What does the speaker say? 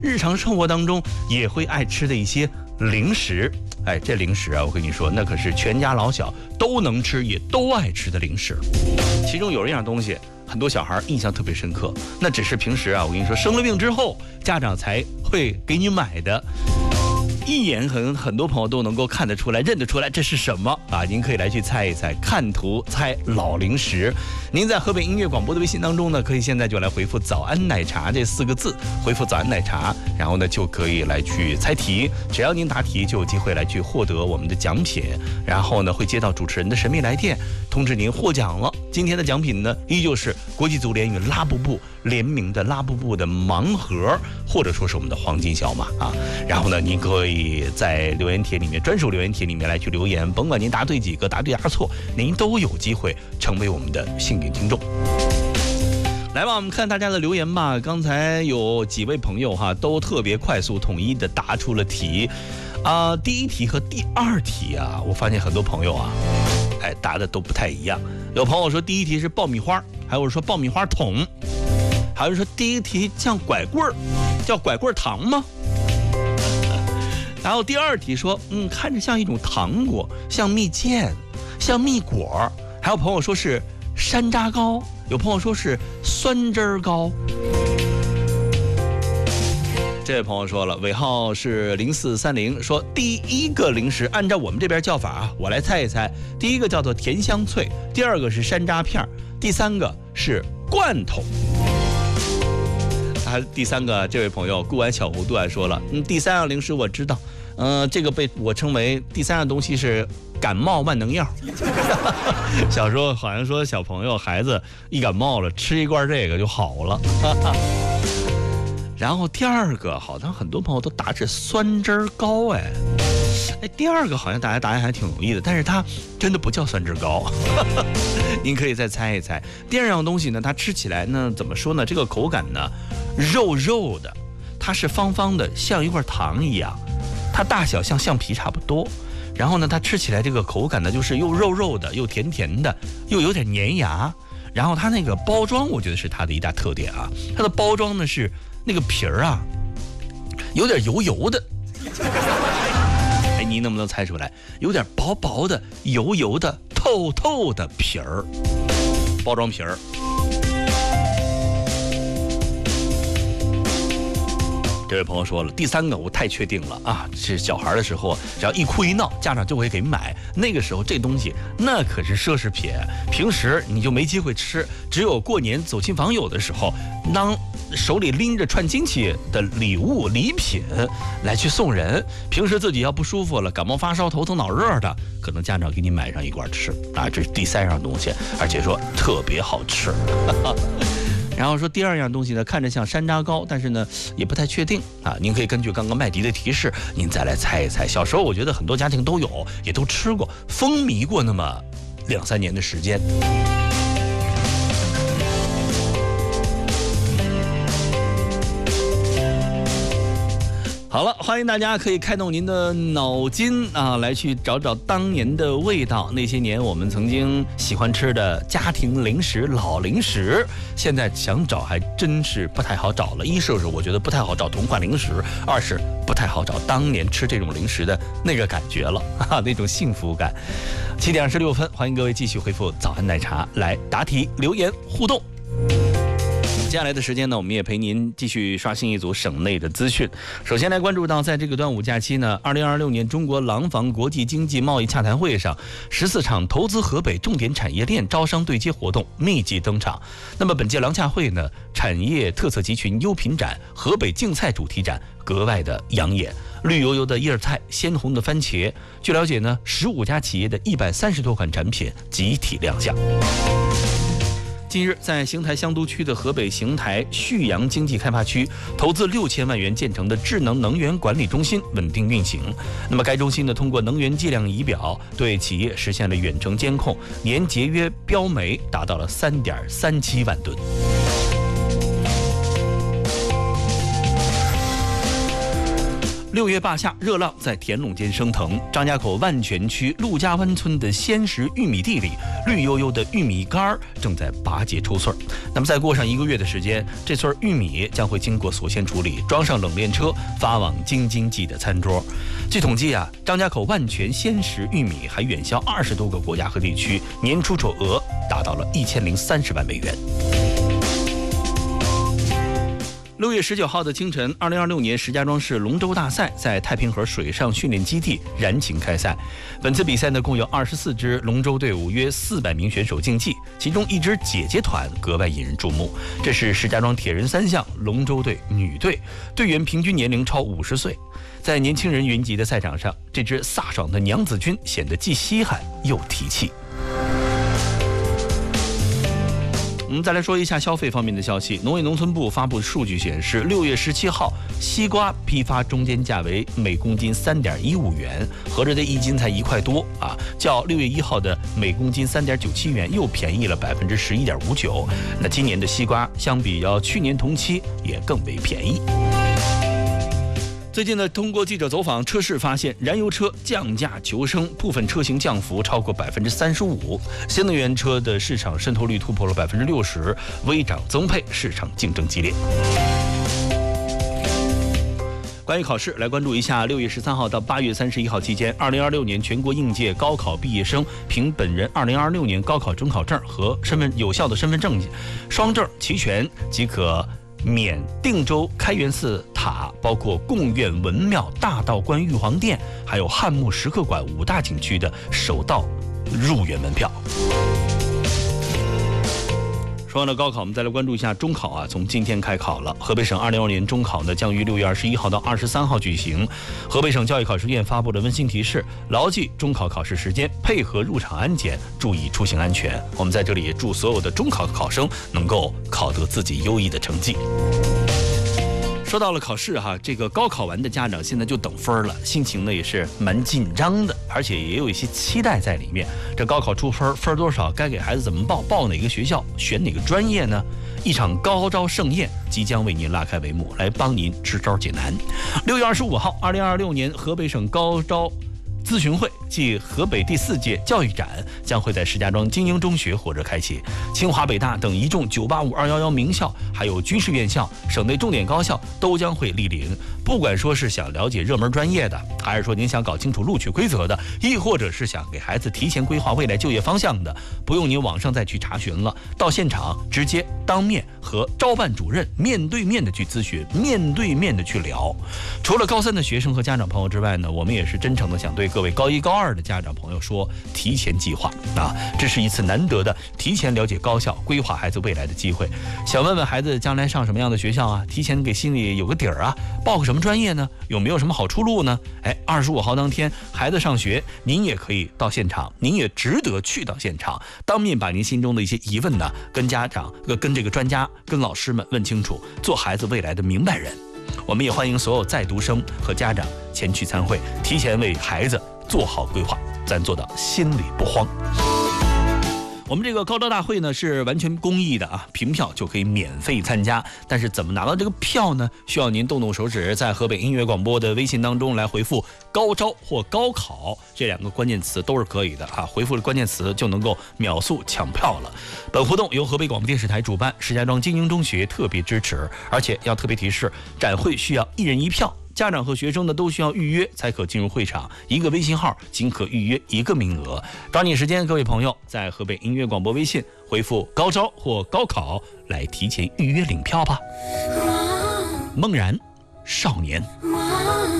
日常生活当中也会爱吃的一些零食。哎，这零食啊，我跟你说，那可是全家老小都能吃也都爱吃的零食。其中有一样东西，很多小孩印象特别深刻，那只是平时啊，我跟你说，生了病之后，家长才会给你买的。一眼很多朋友都能够看得出来、认得出来这是什么啊？您可以来去猜一猜，看图猜老零食。您在河北音乐广播的微信当中呢，可以现在就来回复"早安奶茶"这4个字，回复"早安奶茶"，然后呢就可以来去猜题。只要您答题，就有机会来去获得我们的奖品。然后呢会接到主持人的神秘来电，通知您获奖了。今天的奖品呢，依旧是国际足联与拉布布联名的拉布布的盲盒，或者说是我们的黄金小马啊。然后呢，您可以在留言帖里面，专属留言帖里面来去留言，甭管您答对几个，答对答错，您都有机会成为我们的幸运听众。来吧，我们看大家的留言吧。刚才有几位朋友哈，都特别快速统一的答出了题第一题和第二题啊，我发现很多朋友啊，答的都不太一样。有朋友说第一题是爆米花，还有说爆米花桶，还有说第一题像拐棍儿，叫拐棍糖吗？然后第二题说，看着像一种糖果，像蜜饯，像蜜果。还有朋友说是山楂糕，有朋友说是酸汁糕。这位朋友说了，尾号是0430，说第一个零食按照我们这边叫法啊，我来猜一猜，第一个叫做甜香脆，第二个是山楂片，第三个是罐头。第三个这位朋友顾完小糊涂还说了，第三样零食我知道，这个被我称为第三样东西是感冒万能药。小时候好像说小朋友孩子一感冒了，吃一罐这个就好了。然后第二个好像很多朋友都答是酸汁糕，第二个好像大家答案还挺容易的，但是它真的不叫酸汁糕。您可以再猜一猜。第二样东西呢，它吃起来呢怎么说呢？这个口感呢肉肉的，它是方方的，像一块糖一样，它大小像橡皮差不多。然后呢，它吃起来这个口感呢，就是又肉肉的，又甜甜的，又有点粘牙。然后它那个包装，我觉得是它的一大特点啊。它的包装呢是那个皮儿啊，有点油油的。你能不能猜出来？有点薄薄的、油油的、透透的皮儿，包装皮儿。这位朋友说了，第三个我太确定了啊！是小孩的时候，只要一哭一闹，家长就会给买。那个时候这东西那可是奢侈品，平时你就没机会吃，只有过年走亲访友的时候，当手里拎着串亲戚的礼物礼品来去送人。平时自己要不舒服了，感冒发烧、头疼脑热的，可能家长给你买上一罐吃啊。这是第三样东西，而且说特别好吃。然后说第二样东西呢，看着像山楂糕，但是呢也不太确定啊。您可以根据刚刚麦迪的提示，您再来猜一猜。小时候我觉得很多家庭都有，也都吃过，风靡过那么2、3年的时间。好了，欢迎大家可以开动您的脑筋啊，来去找找当年的味道，那些年我们曾经喜欢吃的家庭零食、老零食，现在想找还真是不太好找了。一是我觉得不太好找同款零食，二是不太好找当年吃这种零食的那个感觉了那种幸福感。7点26分，欢迎各位继续回复早安奶茶来答题、留言互动。接下来的时间呢，我们也陪您继续刷新一组省内的资讯。首先来关注到，在这个端午假期呢，2026年中国廊坊国际经济贸易洽谈会上，14场投资河北重点产业链招商对接活动密集登场。那么本届廊洽会呢，产业特色集群优品展、河北竞菜主题展格外的养眼，绿油油的叶菜，鲜红的番茄。据了解呢，15家企业的130多款产品集体亮相。近日，在邢台香都区的河北邢台旭阳经济开发区，投资6000万元建成的智能能源管理中心稳定运行。那么，该中心呢，通过能源计量仪表对企业实现了远程监控，年节约标煤达到了3.37万吨。 6月罢夏，热浪在田垄间升腾。张家口万泉区陆家湾村的鲜食玉米地里，绿油油的玉米杆正在拔节抽穗儿。那么再过上1个月的时间，这穗玉米将会经过锁线处理，装上冷链车，发往京津冀的餐桌。据统计啊，张家口万泉鲜食玉米还远销20多个国家和地区，年出口额达到了1030万美元。6月19号的清晨，2026年石家庄市龙舟大赛在太平河水上训练基地燃情开赛。本次比赛呢，共有24支龙舟队伍，约400名选手竞技，其中一支姐姐团格外引人注目。这是石家庄铁人3项龙舟队女队，队员平均年龄超50岁。在年轻人云集的赛场上，这支飒爽的娘子军显得既稀罕又提气。我们再来说一下消费方面的消息。农业农村部发布数据显示，6月17号，西瓜批发中间价为每公斤3.15元，合着这一斤才1块多啊，较6月1号的每公斤3.97元又便宜了11.59%。那今年的西瓜相比较去年同期也更为便宜。最近呢，通过记者走访车市发现，燃油车降价求生，部分车型降幅超过35%。新能源车的市场渗透率突破了60%，微涨增配，市场竞争激烈。关于考试，来关注一下6月13号到8月31号期间，2026年全国应届高考毕业生凭本人2026年高考准考证和有效的身份证双证齐全即可免定州开元寺塔，包括贡院文庙、大道观玉皇殿，还有汉墓石刻馆5大景区的首道入园门票。说完了高考，我们再来关注一下中考啊。从今天开考了，河北省2026年中考呢将于6月21号到23号举行。河北省教育考试院发布了温馨提示，牢记中考考试时间，配合入场安检，注意出行安全。我们在这里也祝所有的中考考生能够考得自己优异的成绩。说到了考试哈，这个高考完的家长现在就等分了，心情呢也是蛮紧张的，而且也有一些期待在里面。这高考出分多少，该给孩子怎么报哪个学校，选哪个专业呢？一场高招盛宴即将为您拉开帷幕，来帮您支招解难。6月25号，2026年河北省高招咨询会暨河北第4届教育展将会在石家庄精英中学火热开启，清华、北大等一众985、211名校，还有军事院校、省内重点高校都将会莅临。不管说是想了解热门专业的，还是说您想搞清楚录取规则的，亦或者是想给孩子提前规划未来就业方向的，不用您网上再去查询了，到现场直接当面和招办主任面对面的去咨询，面对面的去聊。除了高3的学生和家长朋友之外呢，我们也是真诚的想对各位高1、高2的家长朋友说，提前计划啊，这是一次难得的提前了解高校、规划孩子未来的机会。想问问孩子将来上什么样的学校啊？提前给心里有个底儿啊，报个什么专业呢？有没有什么好出路呢？25号当天孩子上学，您也可以到现场，您也值得去到现场，当面把您心中的一些疑问呢，跟家长、跟这个专家、跟老师们问清楚，做孩子未来的明白人。我们也欢迎所有在读生和家长前去参会，提前为孩子做好规划，咱做到心里不慌。我们这个高招大会呢是完全公益的啊，凭票就可以免费参加。但是怎么拿到这个票呢？需要您动动手指，在河北音乐广播的微信当中来回复高招或高考这2个关键词都是可以的啊，回复了关键词就能够秒速抢票了。本活动由河北广播电视台主办，石家庄精英中学特别支持，而且要特别提示，展会需要1人1票。家长和学生呢都需要预约才可进入会场，1个微信号仅可预约1个名额。抓紧时间，各位朋友在河北音乐广播微信回复高招或高考来提前预约领票吧。梦然少年。